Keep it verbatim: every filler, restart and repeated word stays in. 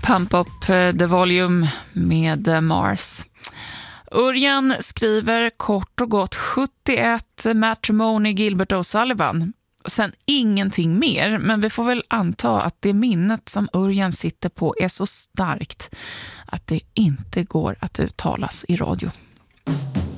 Pump Up the Volume med Mars. Örjan skriver kort och gott sjuttioett Matrimony Gilbert O'Sullivan. Sen ingenting mer, men vi får väl anta att det minnet som Örjan sitter på är så starkt att det inte går att uttalas i radio.